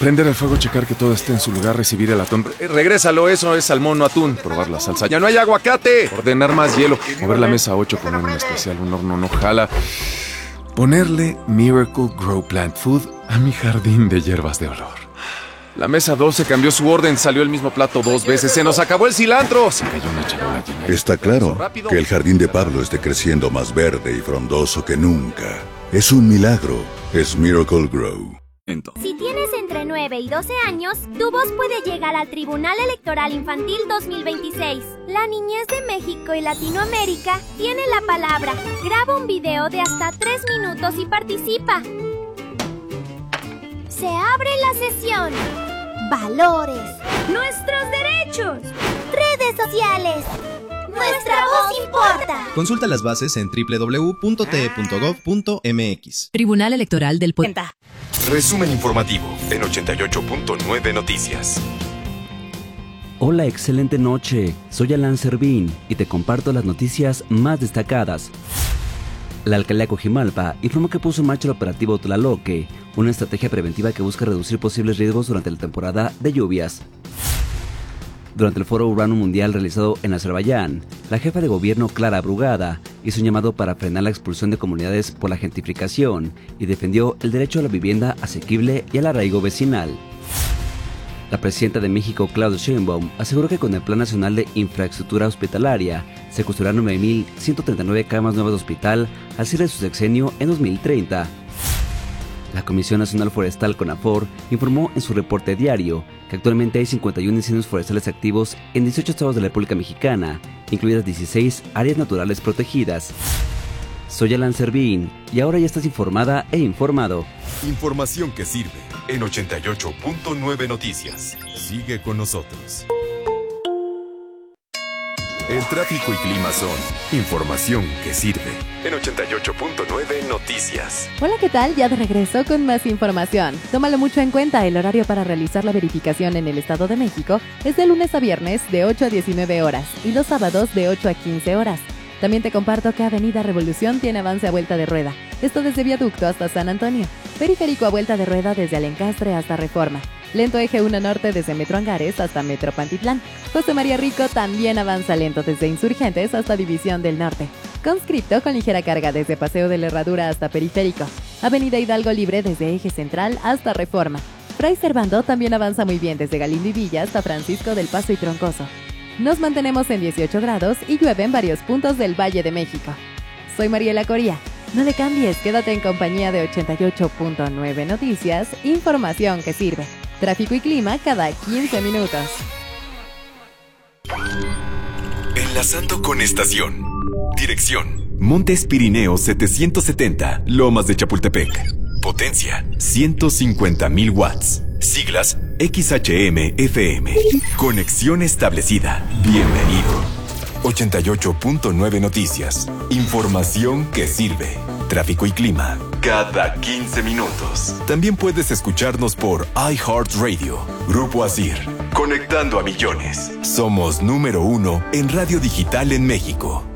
Prender el fuego, checar que todo esté en su lugar, recibir el atún. Regrésalo, eso es salmón o atún. Probar la salsa. ¡Ya no hay aguacate! Ordenar más hielo. Mover la mesa 8, poner un especial, un horno no jala. Ponerle Miracle Grow Plant Food a mi jardín de hierbas de olor. La mesa 12 cambió su orden, salió el mismo plato 2 veces. ¡Se nos acabó el cilantro! Se cayó una charola llena. Está claro que el jardín de Pablo esté creciendo más verde y frondoso que nunca. Es un milagro. Es Miracle Grow. Si tienes entre 9 y 12 años, tu voz puede llegar al Tribunal Electoral Infantil 2026. La niñez de México y Latinoamérica tiene la palabra. Graba un video de hasta 3 minutos y participa. Se abre la sesión. Valores. Nuestros derechos. Redes sociales. Nuestra voz importa. Consulta las bases en www.te.gov.mx. Tribunal Electoral del Pueblo. Resumen informativo en 88.9 Noticias. Hola, excelente noche. Soy Alan Servín y te comparto las noticias más destacadas. La alcaldía Coajimalpa informó que puso en marcha el operativo Tlaloque, una estrategia preventiva que busca reducir posibles riesgos durante la temporada de lluvias. Durante el Foro Urbano Mundial realizado en Azerbaiyán, la jefa de gobierno Clara Brugada hizo un llamado para frenar la expulsión de comunidades por la gentrificación y defendió el derecho a la vivienda asequible y al arraigo vecinal. La presidenta de México, Claudia Sheinbaum, aseguró que con el Plan Nacional de Infraestructura Hospitalaria se construirán 9.139 camas nuevas de hospital al cierre de su sexenio en 2030. La Comisión Nacional Forestal CONAFOR informó en su reporte diario que actualmente hay 51 incendios forestales activos en 18 estados de la República Mexicana, incluidas 16 áreas naturales protegidas. Soy Alan Servín y ahora ya estás informada e informado. Información que sirve en 88.9 Noticias. Sigue con nosotros. El tráfico y clima son información que sirve en 88.9 Noticias. Hola, ¿qué tal? Ya de regreso con más información. Tómalo mucho en cuenta, el horario para realizar la verificación en el Estado de México es de lunes a viernes de 8 a 19 horas y los sábados de 8 a 15 horas. También te comparto que Avenida Revolución tiene avance a vuelta de rueda, esto desde Viaducto hasta San Antonio, periférico a vuelta de rueda desde Alencastre hasta Reforma, lento eje 1 norte desde Metro Angares hasta Metro Pantitlán. José María Rico también avanza lento desde Insurgentes hasta División del Norte. Conscripto con ligera carga desde Paseo de la Herradura hasta Periférico. Avenida Hidalgo libre desde eje central hasta Reforma. Fray Servando también avanza muy bien desde Galindo y Villa hasta Francisco del Paso y Troncoso. Nos mantenemos en 18 grados y llueve en varios puntos del Valle de México. Soy Mariela Coria. No le cambies, quédate en compañía de 88.9 Noticias, información que sirve. Tráfico y clima cada 15 minutos. Enlazando con estación. Dirección: Montes Pirineos 770, Lomas de Chapultepec. Potencia: 150,000 watts. Siglas: XHM-FM. Conexión establecida. Bienvenido. 88.9 Noticias. Información que sirve. Tráfico y clima cada 15 minutos. También puedes escucharnos por iHeartRadio. Grupo Asir. Conectando a millones. Somos número 1 en radio digital en México.